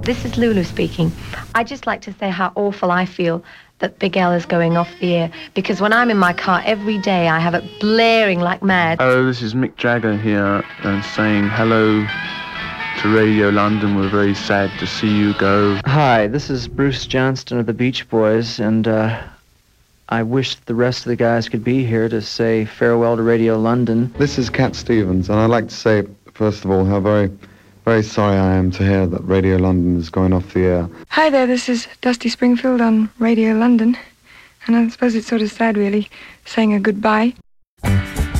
This is Lulu speaking. I'd just like to say how awful I feel that Big L is going off the air, because when I'm in my car every day, I have it blaring like mad. Hello, this is Mick Jagger here and saying hello to Radio London. We're very sad to see you go. Hi, this is Bruce Johnston of the Beach Boys, and I wish the rest of the guys could be here to say farewell to Radio London. This is Cat Stevens, and I'd like to say, first of all, how very, very sorry I am to hear that Radio London is going off the air. Hi there, this is Dusty Springfield on Radio London, and I suppose it's sort of sad, really, saying a goodbye.